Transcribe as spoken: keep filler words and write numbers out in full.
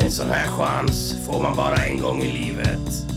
En sån här chans får man bara en gång i livet.